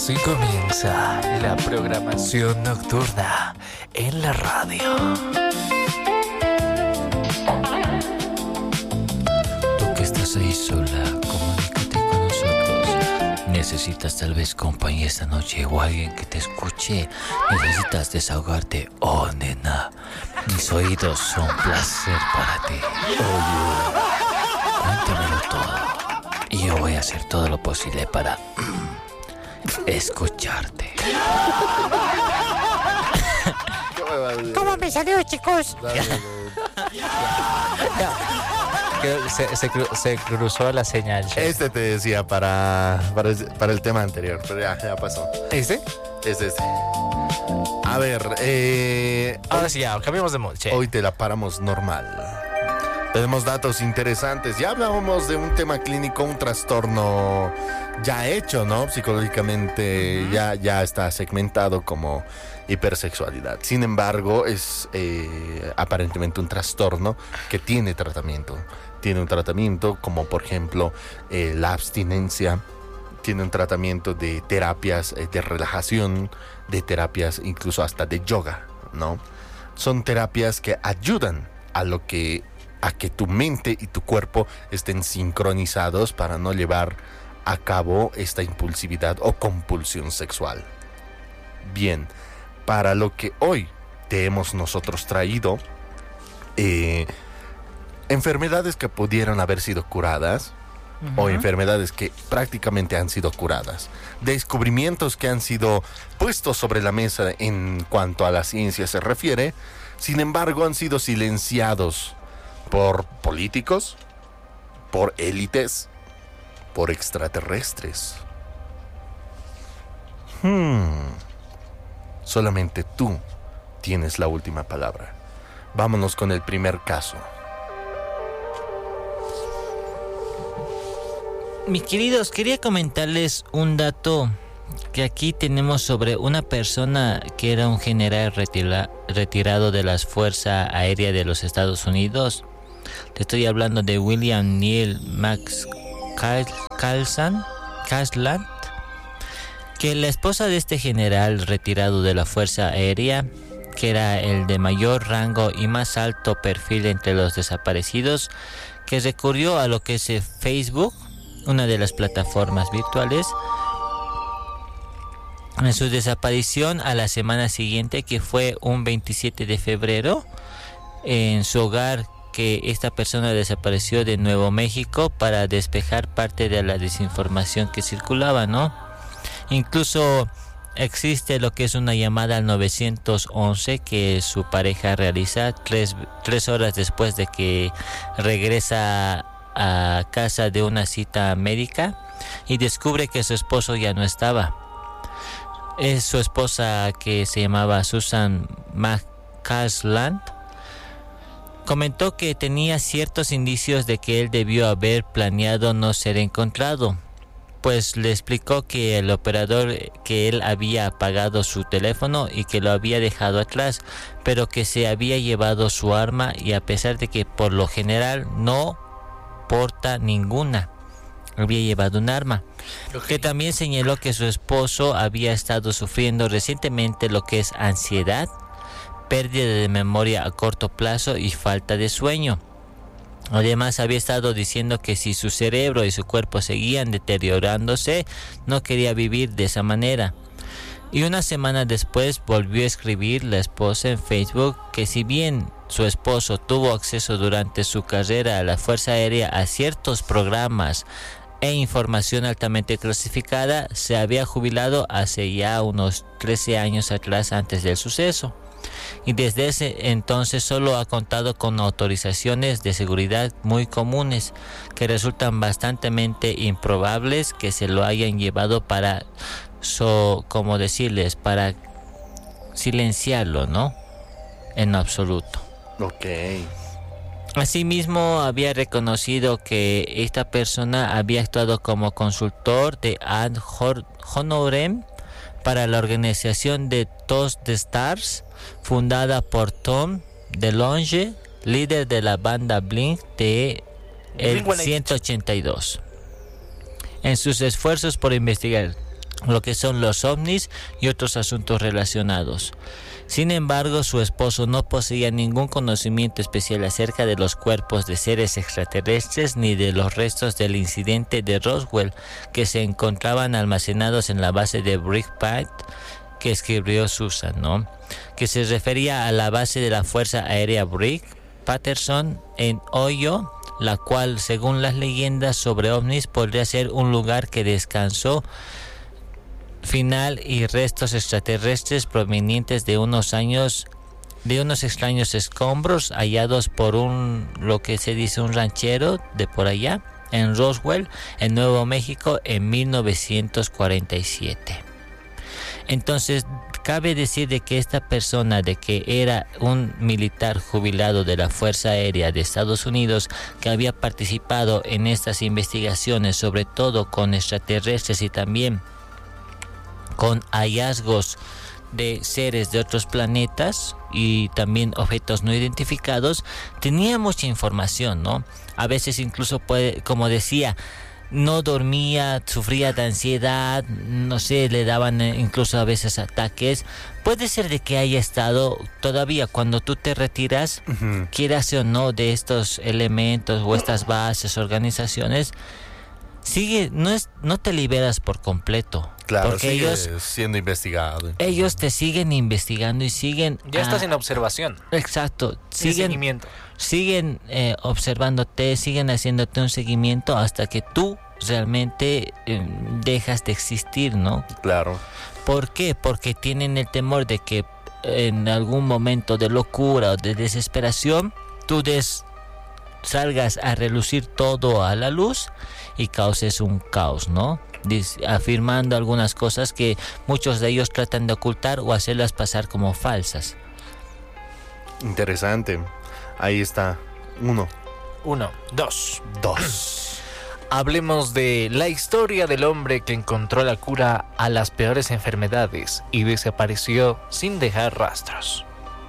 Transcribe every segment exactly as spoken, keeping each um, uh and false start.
Así comienza la programación nocturna en la radio. Tú que estás ahí sola, comunícate con nosotros. Necesitas tal vez compañía esta noche o alguien que te escuche. Necesitas desahogarte. Oh, nena, mis oídos son un placer para ti. Oye, cuéntamelo todo. Y yo voy a hacer todo lo posible para escucharte. ¿Cómo me salió, chicos? Se, se, cru, se cruzó la señal. Chef. Este te decía para, para, para el tema anterior, pero ya, ya pasó. ¿Este? Es este. A ver, eh, ahora sí, ya, cambiamos de mood. Che. Hoy te la paramos normal. Tenemos datos interesantes. Ya hablábamos de un tema clínico, un trastorno ya hecho, ¿no? Psicológicamente ya, ya está segmentado como hipersexualidad. Sin embargo, es eh, aparentemente un trastorno que tiene tratamiento. Tiene un tratamiento como, por ejemplo, eh, la abstinencia. Tiene un tratamiento de terapias eh, de relajación, de terapias incluso hasta de yoga, ¿no? Son terapias que ayudan a lo que... a que tu mente y tu cuerpo estén sincronizados para no llevar a cabo esta impulsividad o compulsión sexual. Bien, para lo que hoy te hemos nosotros traído, eh, enfermedades que pudieran haber sido curadas, uh-huh. o enfermedades que prácticamente han sido curadas, descubrimientos que han sido puestos sobre la mesa en cuanto a la ciencia se refiere, sin embargo han sido silenciados por políticos, por élites, por extraterrestres. Hmm. Solamente tú tienes la última palabra. Vámonos con el primer caso. Mis queridos, quería comentarles un dato que aquí tenemos sobre una persona que era un general retira- retirado de las Fuerzas Aéreas de los Estados Unidos. Te estoy hablando de William Neil Max Carsland, Carsland, que la esposa de este general retirado de la Fuerza Aérea, que era el de mayor rango y más alto perfil entre los desaparecidos, que recurrió a lo que es Facebook, una de las plataformas virtuales, en su desaparición a la semana siguiente, que fue un veintisiete de febrero, en su hogar, que esta persona desapareció de Nuevo México para despejar parte de la desinformación que circulaba, ¿no? Incluso existe lo que es una llamada al nueve once que su pareja realiza tres, tres horas después de que regresa a casa de una cita médica y descubre que su esposo ya no estaba. Es su esposa, que se llamaba Susan McCarsland. Comentó que tenía ciertos indicios de que él debió haber planeado no ser encontrado, pues le explicó que el operador, que él había apagado su teléfono y que lo había dejado atrás, pero que se había llevado su arma, y a pesar de que por lo general no porta ninguna, había llevado un arma. Okay. Que también señaló que su esposo había estado sufriendo recientemente lo que es ansiedad, pérdida de memoria a corto plazo y falta de sueño. Además, había estado diciendo que si su cerebro y su cuerpo seguían deteriorándose, no quería vivir de esa manera. Y una semana después volvió a escribir la esposa en Facebook que si bien su esposo tuvo acceso durante su carrera a la Fuerza Aérea a ciertos programas e información altamente clasificada, se había jubilado hace ya unos trece años atrás, antes del suceso. Y desde ese entonces solo ha contado con autorizaciones de seguridad muy comunes, que resultan bastante improbables que se lo hayan llevado para, so, como decirles, para silenciarlo, ¿no? En absoluto. Ok. Asimismo, había reconocido que esta persona había actuado como consultor de ad honorem para la organización de Toast the Stars, fundada por Tom DeLonge, líder de la banda Blink de el ciento ochenta y dos. En sus esfuerzos por investigar lo que son los ovnis y otros asuntos relacionados. Sin embargo, su esposo no poseía ningún conocimiento especial acerca de los cuerpos de seres extraterrestres ni de los restos del incidente de Roswell que se encontraban almacenados en la base de Brick Patt, que escribió Susan, ¿no? Que se refería a la base de la Fuerza Aérea Brick Patterson en Ohio, la cual, según las leyendas sobre ovnis, podría ser un lugar que descansó final y restos extraterrestres provenientes de unos años de unos extraños escombros hallados por un lo que se dice un ranchero de por allá en Roswell, en Nuevo México, en mil novecientos cuarenta y siete. Entonces cabe decir de que esta persona, de que era un militar jubilado de la Fuerza Aérea de Estados Unidos, que había participado en estas investigaciones, sobre todo con extraterrestres y también con hallazgos de seres de otros planetas y también objetos no identificados, tenía mucha información, ¿no? A veces incluso puede, como decía, no dormía, sufría de ansiedad, no sé, le daban incluso a veces ataques. Puede ser de que haya estado todavía cuando tú te retiras, uh-huh. quieras o no, de estos elementos o estas bases, organizaciones, sigue, no es, no te liberas por completo. Claro, porque sigue ellos siendo investigado. Ellos te siguen investigando y siguen. Ya a, estás en observación. Exacto. Siguen, seguimiento. Siguen eh, observándote, siguen haciéndote un seguimiento hasta que tú realmente eh, dejas de existir, ¿no? Claro. ¿Por qué? Porque tienen el temor de que en algún momento de locura o de desesperación tú des salgas a relucir todo a la luz y causes un caos, ¿no? Diz, afirmando algunas cosas que muchos de ellos tratan de ocultar o hacerlas pasar como falsas. Interesante. Ahí está. Uno. Uno. Dos. Dos. Hablemos de la historia del hombre que encontró la cura a las peores enfermedades y desapareció sin dejar rastros.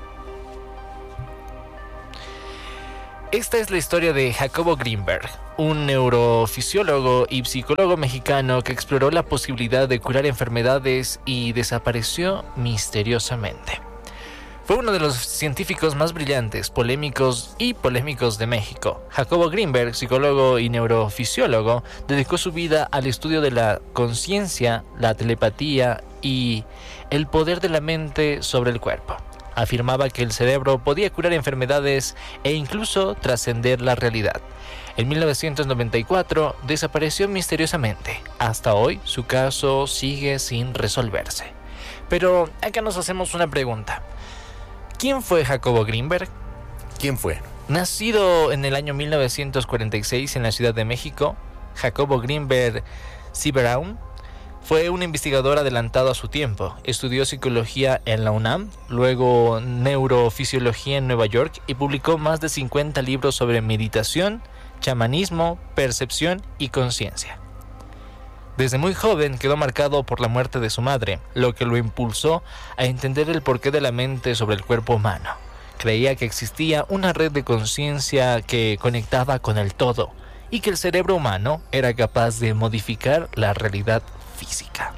Esta es la historia de Jacobo Greenberg, un neurofisiólogo y psicólogo mexicano que exploró la posibilidad de curar enfermedades y desapareció misteriosamente. Fue uno de los científicos más brillantes, polémicos y polémicos de México. Jacobo Greenberg, psicólogo y neurofisiólogo, dedicó su vida al estudio de la conciencia, la telepatía y el poder de la mente sobre el cuerpo. Afirmaba que el cerebro podía curar enfermedades e incluso trascender la realidad. En mil novecientos noventa y cuatro desapareció misteriosamente. Hasta hoy su caso sigue sin resolverse. Pero acá nos hacemos una pregunta. ¿Quién fue Jacobo Greenberg? ¿Quién fue? Nacido en el año mil novecientos cuarenta y seis en la Ciudad de México, Jacobo Greenberg Siberaum fue un investigador adelantado a su tiempo. Estudió psicología en la UNAM, luego neurofisiología en Nueva York y publicó más de cincuenta libros sobre meditación, chamanismo, percepción y conciencia. Desde muy joven quedó marcado por la muerte de su madre, lo que lo impulsó a entender el porqué de la mente sobre el cuerpo humano. Creía que existía una red de conciencia que conectaba con el todo y que el cerebro humano era capaz de modificar la realidad física.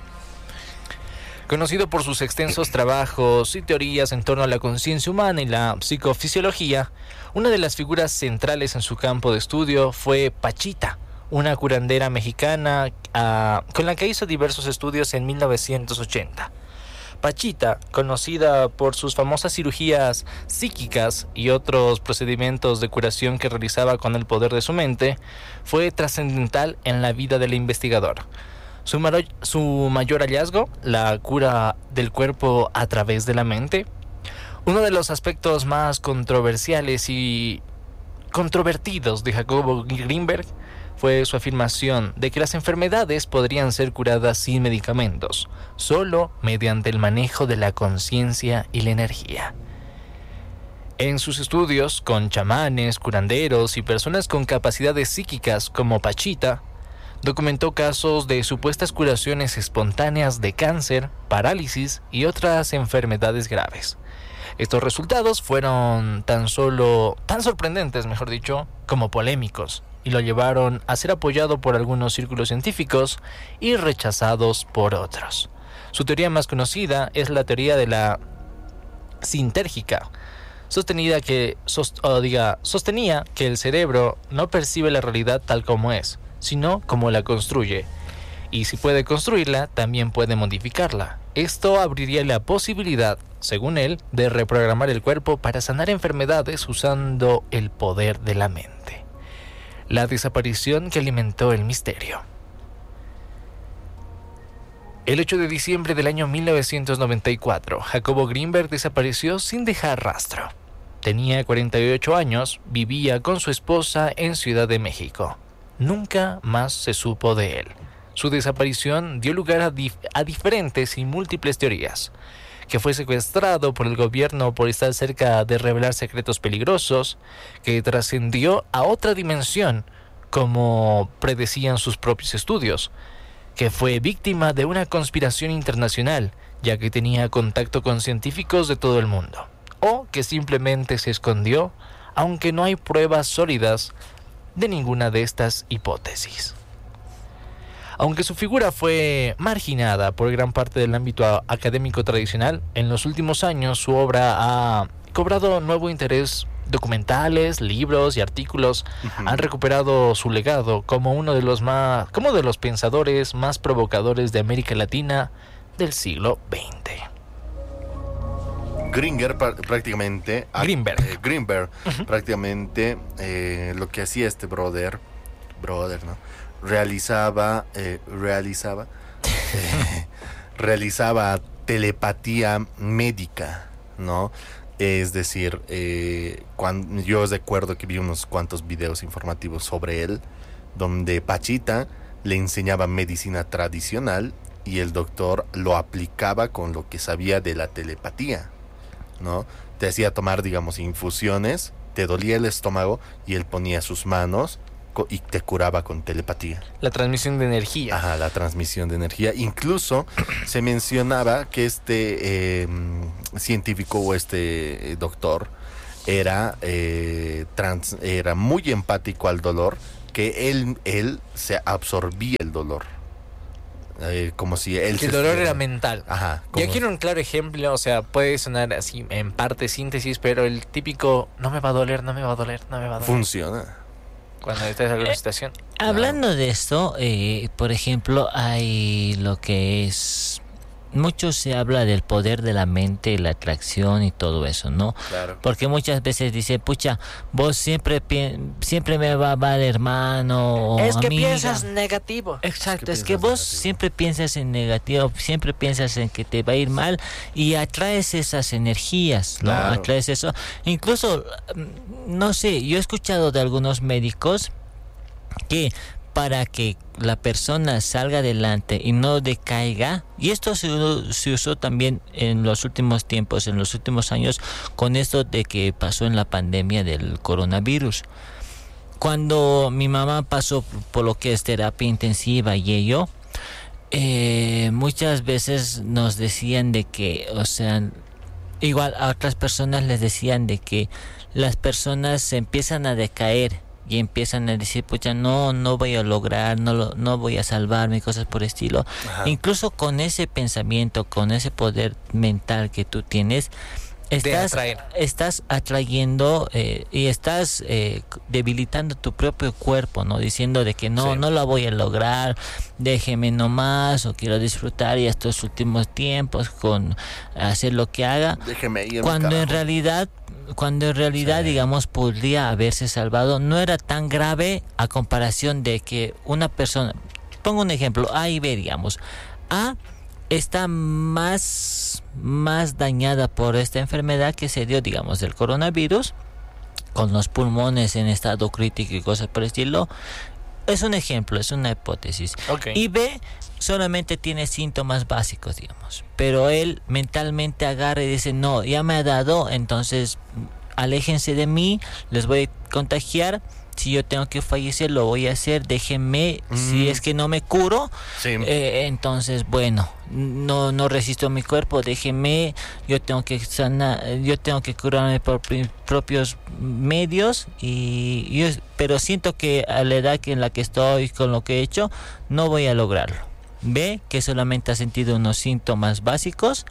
Conocido por sus extensos trabajos y teorías en torno a la conciencia humana y la psicofisiología, una de las figuras centrales en su campo de estudio fue Pachita, una curandera mexicana uh, con la que hizo diversos estudios en mil novecientos ochenta. Pachita, conocida por sus famosas cirugías psíquicas y otros procedimientos de curación que realizaba con el poder de su mente, fue trascendental en la vida del investigador. Su, maro- su mayor hallazgo, la cura del cuerpo a través de la mente. Uno de los aspectos más controversiales y controvertidos de Jacobo Greenberg fue su afirmación de que las enfermedades podrían ser curadas sin medicamentos, solo mediante el manejo de la conciencia y la energía. En sus estudios con chamanes, curanderos y personas con capacidades psíquicas como Pachita, documentó casos de supuestas curaciones espontáneas de cáncer, parálisis y otras enfermedades graves. Estos resultados fueron tan solo, tan sorprendentes, mejor dicho, como polémicos. y lo llevaron a ser apoyado por algunos círculos científicos y rechazados por otros. Su teoría más conocida es la teoría de la sintérgica, sostenida que, sost- o diga, sostenía que el cerebro no percibe la realidad tal como es, sino como la construye. Y si puede construirla, también puede modificarla. Esto abriría la posibilidad, según él, de reprogramar el cuerpo para sanar enfermedades usando el poder de la mente. La desaparición que alimentó el misterio. El ocho de diciembre del año mil novecientos noventa y cuatro, Jacobo Grinberg desapareció sin dejar rastro. Tenía cuarenta y ocho años, vivía con su esposa en Ciudad de México. Nunca más se supo de él. Su desaparición dio lugar a, dif- a diferentes y múltiples teorías. Que fue secuestrado por el gobierno por estar cerca de revelar secretos peligrosos, que trascendió a otra dimensión, como predecían sus propios estudios, que fue víctima de una conspiración internacional, ya que tenía contacto con científicos de todo el mundo, o que simplemente se escondió, aunque no hay pruebas sólidas de ninguna de estas hipótesis. Aunque su figura fue marginada por gran parte del ámbito académico tradicional, en los últimos años su obra ha cobrado nuevo interés. Documentales, libros y artículos uh-huh. han recuperado su legado como uno de los más, como de los pensadores más provocadores de América Latina del siglo veinte. Gringer prácticamente Grinberg, eh, Grinberg uh-huh. prácticamente eh, lo que hacía este brother, brother, ¿no? Realizaba, eh, realizaba, eh, realizaba telepatía médica, ¿no? Es decir, eh, cuando, yo recuerdo que vi unos cuantos videos informativos sobre él, donde Pachita le enseñaba medicina tradicional y el doctor lo aplicaba con lo que sabía de la telepatía, ¿no? Te hacía tomar, digamos, infusiones, te dolía el estómago y él ponía sus manos y te curaba con telepatía. La transmisión de energía. Ajá, la transmisión de energía. Incluso se mencionaba que este eh, científico o este doctor era, eh, trans, era muy empático al dolor, que él, él se absorbía el dolor. Eh, como si él que el dolor era mental. Ajá. Y aquí un claro ejemplo, o sea, puede sonar así en parte síntesis, pero el típico no me va a doler, no me va a doler, no me va a doler. Funciona. Cuando estás en alguna situación. Hablando claro. de esto, eh, por ejemplo, hay lo que es... Mucho se habla del poder de la mente, la atracción y todo eso, ¿no? Claro. Porque muchas veces dice, pucha, vos siempre siempre me va mal, hermano. Es que amiga. piensas negativo. Exacto, es que, es que vos negativo. siempre piensas en negativo, siempre piensas en que te va a ir mal y atraes esas energías, ¿no? Claro. Atraes eso. Incluso, no sé, yo he escuchado de algunos médicos que para que la persona salga adelante y no decaiga, y esto se, se usó también en los últimos tiempos, en los últimos años, con esto de que pasó en la pandemia del coronavirus. Cuando mi mamá pasó por lo que es terapia intensiva y ello, eh, muchas veces nos decían de que, o sea, igual a otras personas les decían de que las personas se empiezan a decaer y empiezan a decir, pucha, no, no voy a lograr, no, lo, no voy a salvarme, cosas por el estilo. Ajá. Incluso con ese pensamiento, con ese poder mental que tú tienes, estás, estás atrayendo eh, y estás eh, debilitando tu propio cuerpo, ¿no? Diciendo de que no, sí. no lo voy a lograr, déjeme nomás, o quiero disfrutar y estos últimos tiempos con hacer lo que haga. Déjeme ir. Cuando en realidad... Cuando en realidad, sí. digamos, podría haberse salvado, no era tan grave a comparación de que una persona, pongo un ejemplo, A y B, digamos, A está más, más dañada por esta enfermedad que se dio, digamos, del coronavirus, con los pulmones en estado crítico y cosas por el estilo. Es un ejemplo, es una hipótesis. Okay. Y B solamente tiene síntomas básicos, digamos. Pero él mentalmente agarra y dice, no, ya me ha dado, entonces aléjense de mí, les voy a contagiar si yo tengo que fallecer, lo voy a hacer, déjenme, mm. si es que no me curo, sí. eh, entonces, bueno, no no resisto mi cuerpo, déjenme, yo tengo que sanar, yo tengo que curarme por mis propios medios, y yo, pero siento que a la edad que en la que estoy, con lo que he hecho, no voy a lograrlo. Ve que solamente ha sentido unos síntomas básicos,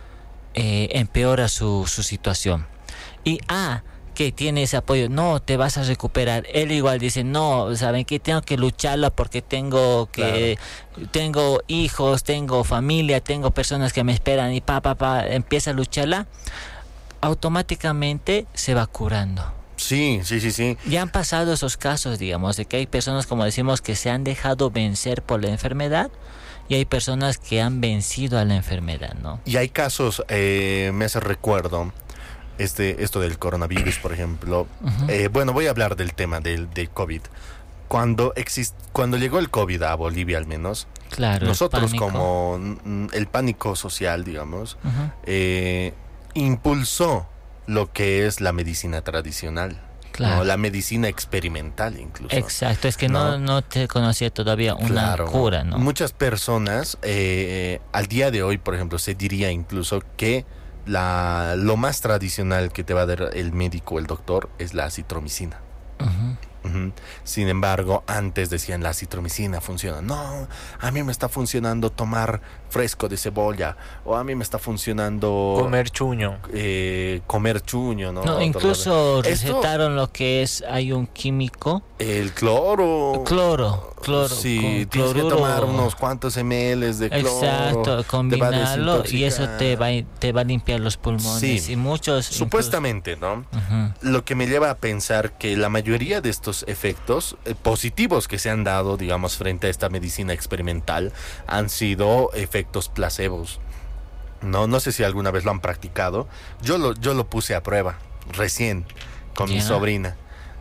eh, empeora su, su situación. Y ah, que tiene ese apoyo, no, te vas a recuperar. Él igual dice, no, saben que tengo que lucharla porque tengo que claro. tengo hijos, tengo familia, tengo personas que me esperan, y pa pa pa empieza a lucharla, automáticamente se va curando. Sí, sí, sí, sí. Ya han pasado esos casos, digamos, de que hay personas, como decimos, que se han dejado vencer por la enfermedad, y hay personas que han vencido a la enfermedad, ¿no? Y hay casos, eh, me hace recuerdo, este, esto del coronavirus, por ejemplo. Uh-huh. Eh, bueno, voy a hablar del tema del, del COVID. Cuando, exist, cuando llegó el COVID a Bolivia, al menos, claro, nosotros como mm, el pánico social, digamos, uh-huh. eh, impulsó lo que es la medicina tradicional. Claro. ¿No? La medicina experimental incluso. Exacto, es que no, no, no te conocía todavía una claro, cura, ¿no? Muchas personas, eh, al día de hoy, por ejemplo, se diría incluso que la, lo más tradicional que te va a dar el médico, el doctor, es la acitromicina. Uh-huh. Uh-huh. Sin embargo, antes decían la acitromicina funciona. No, a mí me está funcionando tomar fresco de cebolla, o a mí me está funcionando comer chuño. Eh, comer chuño, ¿no? No, incluso recetaron lo que es, hay un químico. El cloro. Cloro, cloro. Sí, tienes que tomar unos cuantos ml de cloro. Exacto, combinarlo y eso te va, te va a limpiar los pulmones. Sí, y muchos. Supuestamente, incluso, ¿no? Uh-huh. Lo que me lleva a pensar que la mayoría de estos efectos eh, positivos que se han dado, digamos, frente a esta medicina experimental, han sido efectos placebos. No, no sé si alguna vez lo han practicado. Yo lo, yo lo puse a prueba recién con yeah. mi sobrina.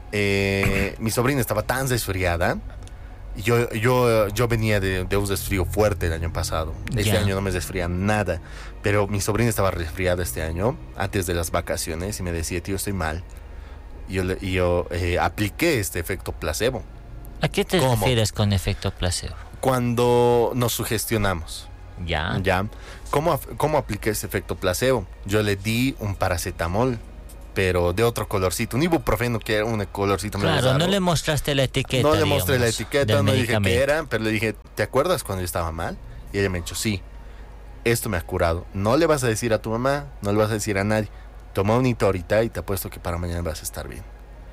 Eh, mi sobrina estaba tan resfriada. Yo, yo, yo venía de, de un resfrío fuerte el año pasado. Este yeah. año no me resfría nada. Pero mi sobrina estaba resfriada este año, antes de las vacaciones, y me decía, tío, estoy mal. Y yo, y yo eh, apliqué este efecto placebo. ¿A qué te ¿Cómo? refieres con efecto placebo? Cuando nos sugestionamos. Ya. Ya. ¿Cómo, ¿Cómo apliqué ese efecto placebo? Yo le di un paracetamol, pero de otro colorcito, un ibuprofeno que era un colorcito claro, más raro. No le mostraste la etiqueta. No le digamos, mostré la etiqueta, no dije qué era, pero le dije, ¿te acuerdas cuando yo estaba mal? Y ella me dijo, sí, esto me ha curado. No le vas a decir a tu mamá, no le vas a decir a nadie. Toma un hito ahorita y te apuesto que para mañana vas a estar bien.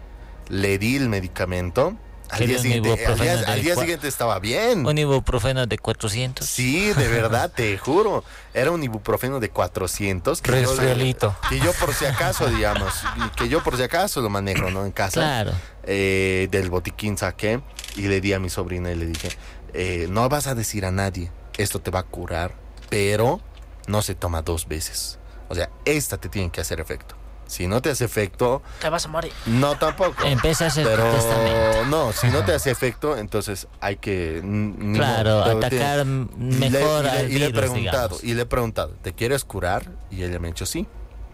Le di el medicamento. Al día, siguiente, al, día, al día siguiente estaba bien. Un ibuprofeno de cuatrocientos. Sí, de verdad, te juro. Era un ibuprofeno de cuatrocientos. Que yo, que yo por si acaso, digamos, que yo por si acaso lo manejo, ¿no? En casa. Claro. Eh, del botiquín saqué y le di a mi sobrina y le dije, eh, no vas a decir a nadie, esto te va a curar, pero no se toma dos veces. O sea, esta te tiene que hacer efecto. Si no te hace efecto, te vas a morir. No, tampoco. Empiezas el pero testamento. No, si no te hace efecto, entonces hay que ni claro, modo, atacar te, mejor y le, al y le, y virus, le he preguntado, digamos. y le he preguntado, ¿te quieres curar? Y ella me ha dicho sí.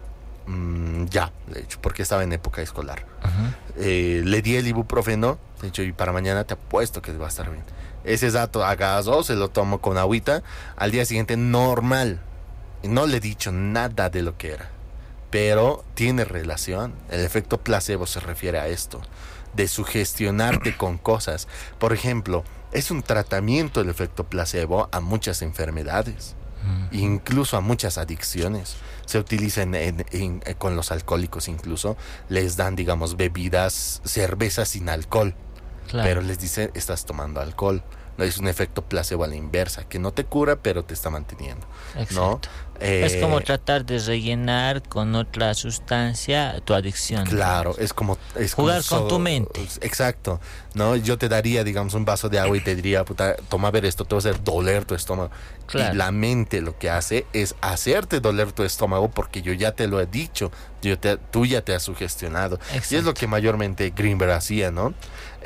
Mm, ya, le he dicho, porque estaba en época escolar. Uh-huh. Eh, le di el ibuprofeno, le he dicho, y para mañana te apuesto que va a estar bien. Ese dato agasó, se lo tomo con agüita. Al día siguiente normal. No le he dicho nada de lo que era. Pero tiene relación. El efecto placebo se refiere a esto, de sugestionarte con cosas. Por ejemplo, es un tratamiento el efecto placebo a muchas enfermedades, mm. incluso a muchas adicciones. Se utiliza en, en, en, con los alcohólicos incluso. Les dan, digamos, bebidas, cervezas sin alcohol. Claro. Pero les dicen, estás tomando alcohol. No es un efecto placebo a la inversa, que no te cura, pero te está manteniendo. Exacto. ¿No? Eh, es como tratar de rellenar con otra sustancia tu adicción. Claro, digamos. es como es jugar como con so, tu mente. Exacto, ¿no? Yo te daría, digamos, un vaso de agua y te diría, puta, toma a ver esto, te va a hacer doler tu estómago. Claro. Y la mente lo que hace es hacerte doler tu estómago porque yo ya te lo he dicho, yo te, tú ya te has sugestionado. Exacto. Y es lo que mayormente Greenberg hacía, ¿no?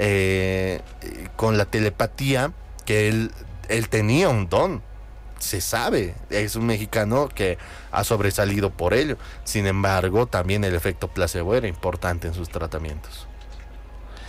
Eh, con la telepatía, que él, él tenía un don. Se sabe, es un mexicano que ha sobresalido por ello. Sin embargo, también el efecto placebo era importante en sus tratamientos.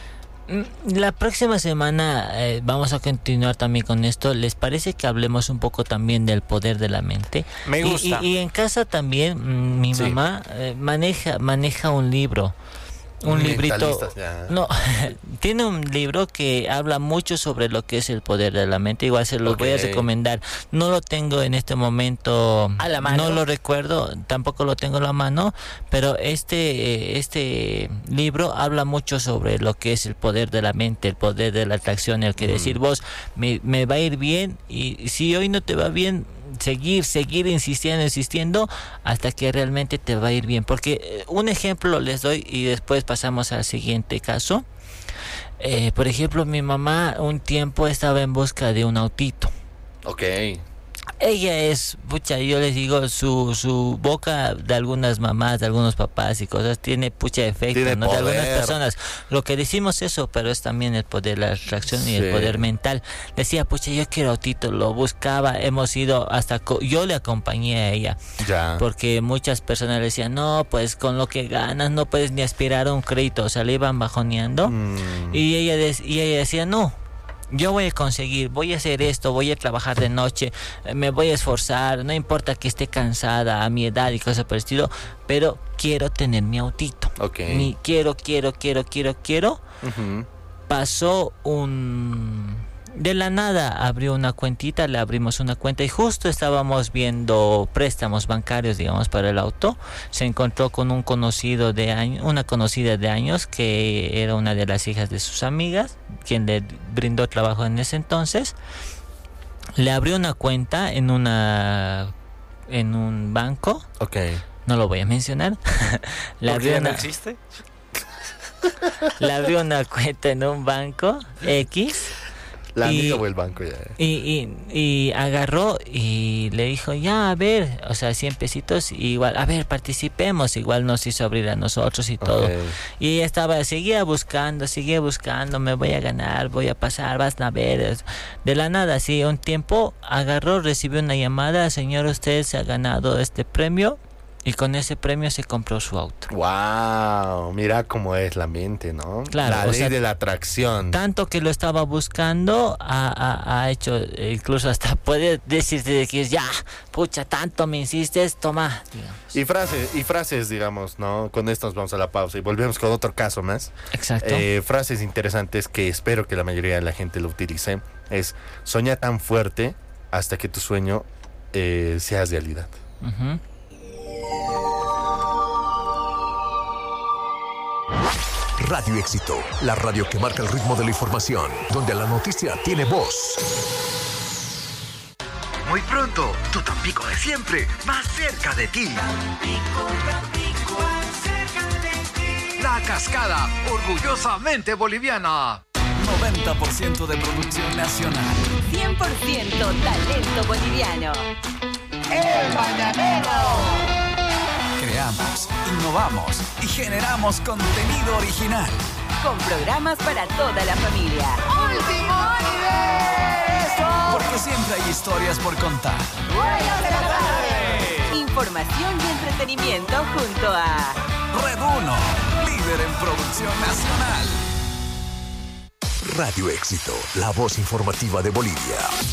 La próxima semana eh, vamos a continuar también con esto. ¿Les parece que hablemos un poco también del poder de la mente? Me gusta. Y, y, y en casa también mm, mi Sí. mamá eh, maneja maneja un libro. Un librito. Mentalistas, ya. No, tiene un libro que habla mucho sobre lo que es el poder de la mente. Igual se los voy a Ok. recomendar. No lo tengo en este momento ¿A la mano? No lo recuerdo, tampoco lo tengo a la mano, pero este eh, este libro habla mucho sobre lo que es el poder de la mente, el poder de la atracción, el que decir vos me, me va a ir bien, y si hoy no te va bien, seguir, seguir insistiendo, insistiendo hasta que realmente te va a ir bien. Porque eh, un ejemplo les doy y después pasamos al siguiente caso. Eh, por ejemplo, mi mamá un tiempo estaba en busca de un autito. Ok. Ella es, pucha, yo les digo, su, su boca de algunas mamás, de algunos papás y cosas, tiene pucha efecto, Tiene ¿no? De algunas poder. personas. Lo que decimos eso, pero es también el poder de la atracción y el Sí. poder mental. Decía, pucha, yo quiero autito, lo buscaba, hemos ido hasta, co- yo le acompañé a ella, Ya. porque muchas personas le decían, no, pues con lo que ganas no puedes ni aspirar a un crédito, o sea, le iban bajoneando. Mm. Y ella, dec- y ella decía, no, yo voy a conseguir, voy a hacer esto, voy a trabajar de noche, eh, me voy a esforzar, no importa que esté cansada a mi edad y cosas por el estilo, pero quiero tener mi autito. Ok. Mi quiero, quiero, quiero, quiero, quiero. Ujú. Pasó un... De la nada abrió una cuentita, le abrimos una cuenta y justo estábamos viendo préstamos bancarios, digamos, para el auto. Se encontró con un conocido de años, una conocida de años que era una de las hijas de sus amigas, quien le brindó trabajo en ese entonces. Le abrió una cuenta en una en un banco, Ok. no lo voy a mencionar. Le ¿Por abrió qué no una, existe? le abrió una cuenta en un banco X. La Y- amiga o el banco ya. Y, y, y agarró y le dijo, ya, a ver, o sea, cien pesitos, igual, a ver, participemos, igual nos hizo abrir a nosotros y todo. Ok. Y ella estaba, seguía buscando, seguía buscando, me voy a ganar, voy a pasar, vas a ver. De la nada, así, un tiempo, agarró, recibió una llamada, señor, usted se ha ganado este premio, y con ese premio se compró su auto. Wow, mira cómo es la mente, ¿no? Claro, la o ley sea, de la atracción. Tanto que lo estaba buscando, ha, ha, ha hecho, eh, incluso hasta puede decirte de que ya, pucha, tanto me insistes, toma. digamos. Y frases, y frases, digamos, ¿no? Con esto nos vamos a la pausa y volvemos con otro caso más. Exacto. Eh, frases interesantes que espero que la mayoría de la gente lo utilice. Es, soña tan fuerte hasta que tu sueño eh, sea realidad. Ujú. Radio Éxito, la radio que marca el ritmo de la información, donde la noticia tiene voz. Muy pronto, tu Tampico de siempre, más cerca de ti. La Cascada, orgullosamente boliviana. noventa por ciento de producción nacional. cien por ciento talento boliviano. Creamos, innovamos y generamos contenido original. Con programas para toda la familia. Porque siempre hay historias por contar. Información y entretenimiento junto a Red uno, líder en producción nacional. Radio Éxito, la voz informativa de Bolivia.